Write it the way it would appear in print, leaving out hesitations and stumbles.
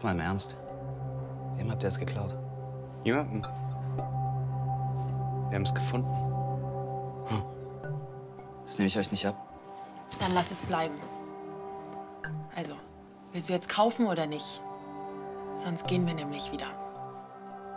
Jetzt mal im Ernst. Wem habt ihr es geklaut? Niemanden. Wir haben es gefunden. Das nehme ich euch nicht ab. Dann lass es bleiben. Also, willst du jetzt kaufen oder nicht? Sonst gehen wir nämlich wieder.